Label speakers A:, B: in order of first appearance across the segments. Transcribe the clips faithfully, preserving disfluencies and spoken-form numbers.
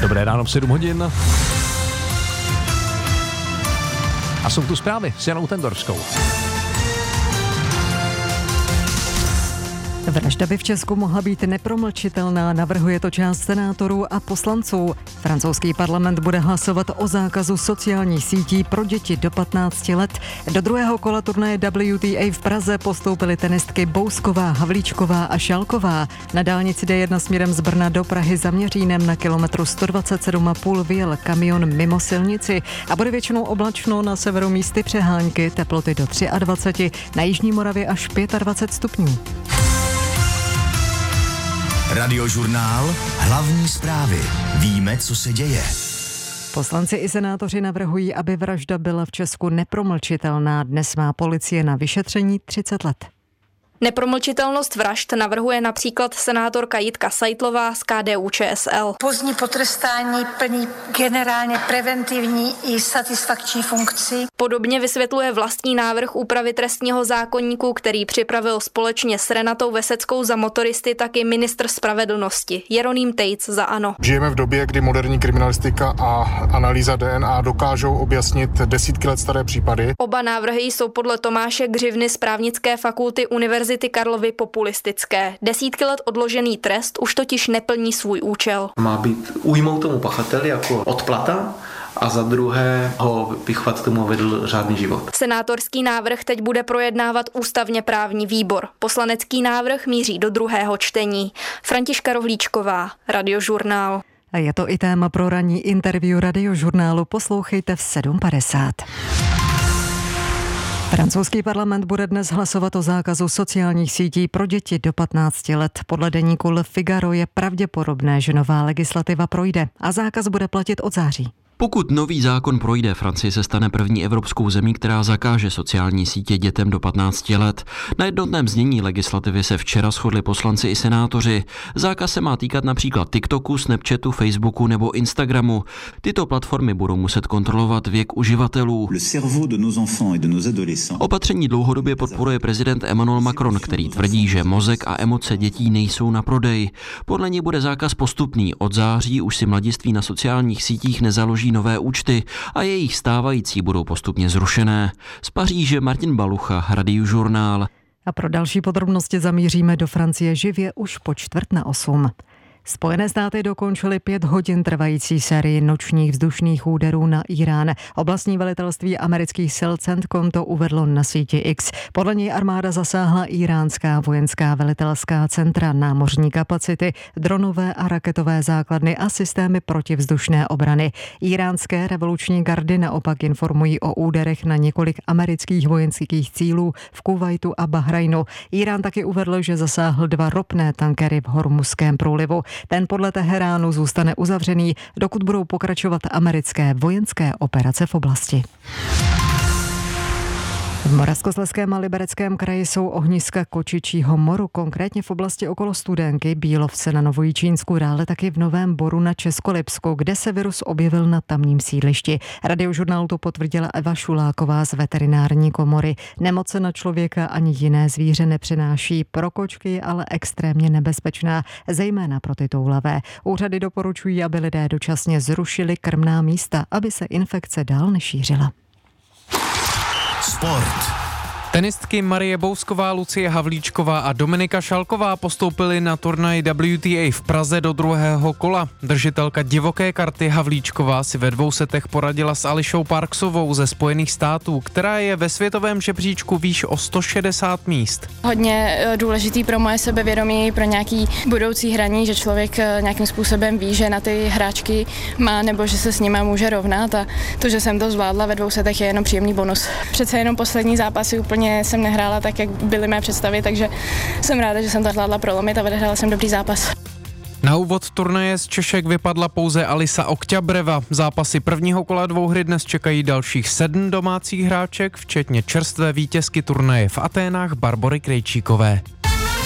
A: Dobré ráno v sedm hodin. A jsou tu zprávy s Janou Tendorskou.
B: Vražda by v Česku mohla být nepromlčitelná, navrhuje to část senátorů a poslanců. Francouzský parlament bude hlasovat o zákazu sociálních sítí pro děti do patnácti let. Do druhého kola turnaje W T A v Praze postoupily tenistky Bousková, Havlíčková a Šálková. Na dálnici D jedna směrem z Brna do Prahy za Měřínem na kilometru sto dvacet sedm a půl vyjel kamion mimo silnici a bude většinou oblačno, na severu místy přehánky, teploty do dvacet tři, na jižní Moravě až dvacet pět stupňů.
C: Radiožurnál, hlavní zprávy. Víme, co se děje.
B: Poslanci i senátoři navrhují, aby vražda byla v Česku nepromlčitelná. Dnes má policie na vyšetření třicet let.
D: Nepromlčitelnost vražd navrhuje například senátorka Jitka Seitlová z K D U Č S L.
E: Pozdní potrestání plní generálně preventivní i satisfakční funkci.
D: Podobně vysvětluje vlastní návrh úpravy trestního zákoníku, který připravil společně s Renatou Veseckou za motoristy taky ministr spravedlnosti Jeroným Tejc za ANO.
F: Žijeme v době, kdy moderní kriminalistika a analýza D N A dokážou objasnit desítky let staré případy.
D: Oba návrhy jsou podle Tomáše Gřivny z právnické fakulty Univerzity Karlovy populistické. Desítky let odložený trest už totiž neplní svůj účel.
G: Má být újmou tomu pachateli jako odplata a za druhé ho vychovat k tomu vedl řádný život.
D: Senátorský návrh teď bude projednávat ústavně právní výbor. Poslanecký návrh míří do druhého čtení. Františka Rohlíčková, Radiožurnál.
B: A je to i téma pro ranní interview Radiožurnálu. Poslouchejte v sedm padesát. Francouzský parlament bude dnes hlasovat o zákazu sociálních sítí pro děti do patnácti let. Podle deníku Le Figaro je pravděpodobné, že nová legislativa projde a zákaz bude platit od září.
H: Pokud nový zákon projde, Francie se stane první evropskou zemí, která zakáže sociální sítě dětem do patnácti let. Na jednotném znění legislativy se včera shodli poslanci i senátoři. Zákaz se má týkat například TikToku, Snapchatu, Facebooku nebo Instagramu. Tyto platformy budou muset kontrolovat věk uživatelů. Opatření dlouhodobě podporuje prezident Emmanuel Macron, který tvrdí, že mozek a emoce dětí nejsou na prodej. Podle něj bude zákaz postupný. Od září už si mladiství na sociálních sítích nezaloží nové účty a jejich stávající budou postupně zrušené. Z Paříže Martin Balucha, Radiožurnál.
B: A pro další podrobnosti zamíříme do Francie živě už po čtvrt na osm. Spojené státy dokončily pět hodin trvající sérii nočních vzdušných úderů na Irán. Oblastní velitelství amerických sil CENTCOM to uvedlo na síti X. Podle něj armáda zasáhla iránská vojenská velitelská centra, námořní kapacity, dronové a raketové základny a systémy protivzdušné obrany. Iránské revoluční gardy naopak informují o úderech na několik amerických vojenských cílů v Kuvajtu a Bahrajnu. Irán taky uvedl, že zasáhl dva ropné tankery v Hormuzském průlivu. Ten podle Teheránu zůstane uzavřený, dokud budou pokračovat americké vojenské operace v oblasti. V Moravskoslezském a Libereckém kraji jsou ohniska kočičího moru, konkrétně v oblasti okolo Studenky, Bílovce na Novojičínsku, dále taky v Novém Boru na Českolipsku, kde se virus objevil na tamním sídlišti. Radiožurnálu to potvrdila Eva Šuláková z veterinární komory. Nemoce na člověka ani jiné zvíře nepřináší, pro kočky je ale extrémně nebezpečná, zejména pro ty toulavé. Úřady doporučují, aby lidé dočasně zrušili krmná místa, aby se infekce dál nešířila.
C: Sport.
I: Tenistky Marie Bousková, Lucie Havlíčková a Dominika Šálková postoupily na turnaj W T A v Praze do druhého kola. Držitelka divoké karty Havlíčková si ve dvou setech poradila s Alishou Parksovou ze Spojených států, která je ve světovém žebříčku výš o sto šedesát míst.
J: Hodně důležitý pro moje sebevědomí, pro nějaký budoucí hraní, že člověk nějakým způsobem ví, že na ty hráčky má nebo že se s nimi může rovnat a to, že jsem to zvládla ve dvou setech, je jenom příjemný bonus. Přece jenom poslední zápasy úplně jsem nehrála tak, jak byly mé představy, takže jsem ráda, že jsem to zvládla prolomit a odehrála jsem dobrý zápas.
I: Na úvod turnaje z Češek vypadla pouze Alisa Okťabreva. Zápasy prvního kola dvouhry dnes čekají dalších sedm domácích hráček, včetně čerstvé vítězky turnaje v Aténách Barbory Krejčíkové.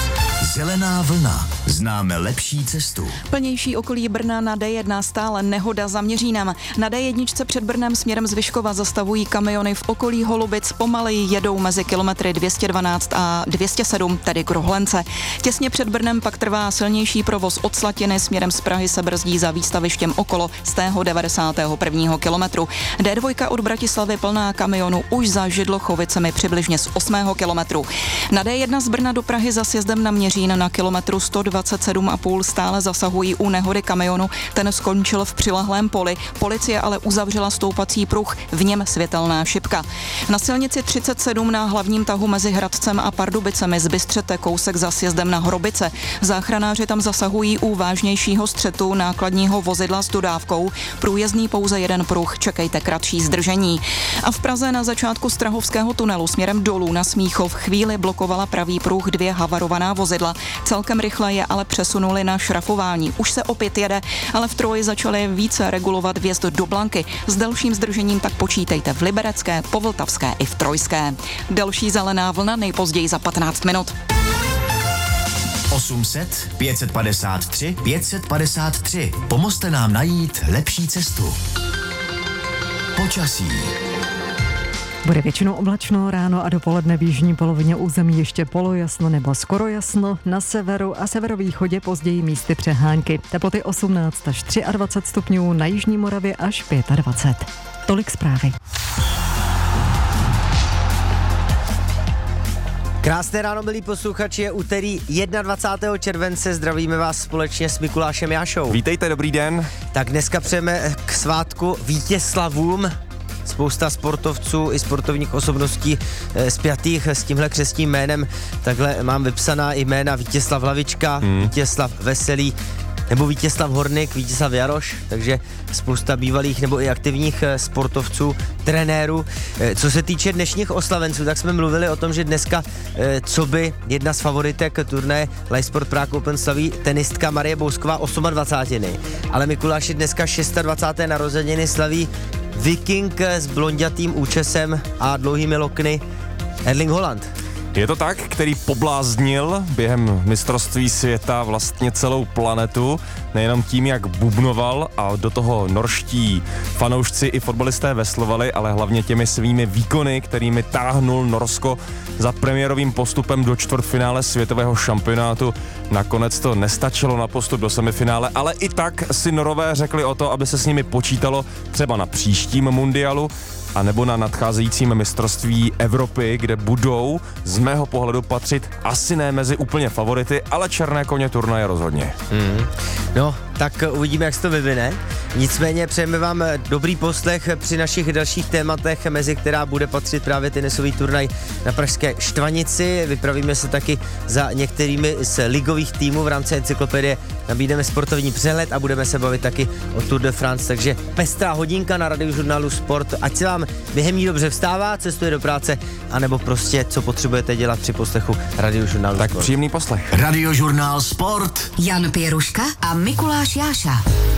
C: Zelená vlna. Známe lepší cestu.
K: Plnější okolí Brna na D jedna, stále nehoda za Měřínem. Na D jedna před Brnem směrem z Vyškova zastavují kamiony v okolí Holubic, pomaleji jedou mezi kilometry dvě stě dvanáct a dvě stě sedm, tedy k Rohlence. Těsně před Brnem pak trvá silnější provoz od Slatiny, směrem z Prahy se brzdí za výstavištěm okolo z tého devadesátého prvního kilometru. D dva od Bratislavy plná kamionů už za Židlochovicemi přibližně z osmého kilometru. Na D jedna z Brna do Prahy za sjezdem na Měřín na kilometru sto dvacet sedm a půl stále zasahují u nehody kamionu, ten skončil v přilehlém poli, policie ale uzavřela stoupací pruh, v něm světelná šipka. Na silnici třicet sedm na hlavním tahu mezi Hradcem a Pardubicemi zbystřete kousek za sjezdem na Hrobice. Záchranáři tam zasahují u vážnějšího střetu nákladního vozidla s dodávkou, průjezdný pouze jeden pruh, čekejte kratší zdržení. A v Praze na začátku Strahovského tunelu směrem dolů na Smíchov chvíli blokovala pravý pruh dvě havarovaná vozidla. Celkem rychle je ale přesunuli na šrafování. Už se opět jede, ale v Troji začali více regulovat vjezd do Blanky. S dalším zdržením tak počítejte v Liberecké, Povltavské i v Trojské. Další zelená vlna nejpozději za patnáct minut.
C: osm set, pět set padesát tři, pět set padesát tři. Pomozte nám najít lepší cestu. Počasí.
B: Bude většinou oblačno, ráno a dopoledne v jižní polovině území ještě polojasno nebo skoro jasno, na severu a severovýchodě později místy přehánky. Teploty osmnáct až dvacet tři stupňů, na jižní Moravě až dvacet pět. Tolik zprávy.
L: Krásné ráno, milí posluchači, je úterý dvacátého prvního července, zdravíme vás společně s Mikulášem Jášou.
M: Vítejte, dobrý den.
L: Tak dneska přejeme k svátku Vítězslavům. Spousta sportovců i sportovních osobností e, spjatých s tímhle křestním jménem. Takhle mám vypsaná jména Vítězslav Hlavička, hmm. Vítězslav Veselý, nebo Vítězslav Hornik, Vítězslav Jaroš, takže spousta bývalých nebo i aktivních sportovců, trenérů. Co se týče dnešních oslavenců, tak jsme mluvili o tom, že dneska, co by jedna z favoritek turnaje Live Sport Prague Open slaví tenistka Marie Bousková dvacátiny osmé. Ale Mikuláši dneska dvacáté šesté narozeniny slaví Viking s blondětým účesem a dlouhými lokny Erling Haaland.
M: Je to tak, který pobláznil během mistrovství světa vlastně celou planetu, nejenom tím, jak bubnoval a do toho norští fanoušci i fotbalisté veslovali, ale hlavně těmi svými výkony, kterými táhnul Norsko za premiérovým postupem do čtvrtfinále světového šampionátu. Nakonec to nestačilo na postup do semifinále, ale i tak si Norové řekli o to, aby se s nimi počítalo třeba na příštím mundialu, a nebo na nadcházejícím mistrovství Evropy, kde budou z mého pohledu patřit asi ne mezi úplně favority, ale černé koně turnaje rozhodně.
L: Mm. No, tak uvidíme, jak se to vyvine. Nicméně přejeme vám dobrý poslech při našich dalších tématech, mezi která bude patřit právě tenisový turnaj na pražské Štvanici. Vypravíme se taky za některými z ligových týmů v rámci encyklopedie. Nabídneme sportovní přehled a budeme se bavit taky o Tour de France, takže pestrá hodinka na Radiožurnálu Sport. Ať se vám během ní dobře vstává, cestuje do práce, anebo prostě co potřebujete dělat při poslechu Radiožurnálu
M: tak
L: Sport.
M: Tak příjemný poslech.
C: Radiožurnál Sport.
N: Jan Pěruška a Mikuláš Jáša.